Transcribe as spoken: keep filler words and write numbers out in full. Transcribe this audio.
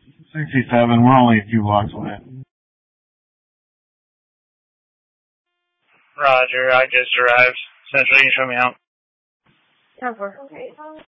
sixty-seven, we're only a few blocks away. Roger, I just arrived. Central, you can show me out. ten four. Okay.